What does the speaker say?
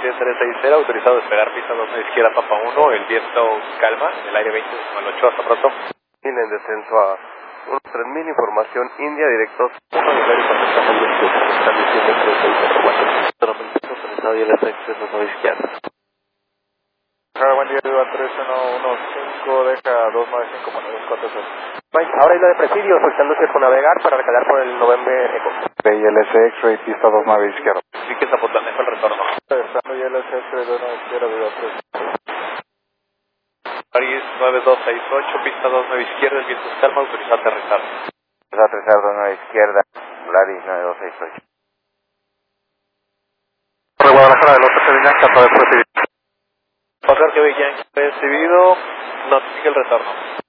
7360, autorizado a despegar pista 2 izquierda, Papa 1, el viento calma, en el aire 20, al 8, hasta pronto. En descenso a 3000, información India, directos 1 del aire contestamos los que están diciendo 3604. Autorizado y el efecto es 2 izquierda. Buen día, Viva 3115, deja 295, bueno, 24 Ahora isla de Presidio, solicitando circunnavegar para recalar por el November Eco. ILS X-Ray, pista 29 izquierda. Sí que Zapotlán, dejo el retorno. Regresando ILS X-Ray 29 izquierda, Viva 3. París 9268, pista 29 izquierda, el viento es calma, autorizado a aterrizar. Autorizado a aterrizar 29 izquierda, Polaris 9268. Por Guadalajara del Hotel Sevilla, capaz de recibir. Pasar que Yankee recibido, notifique el retorno.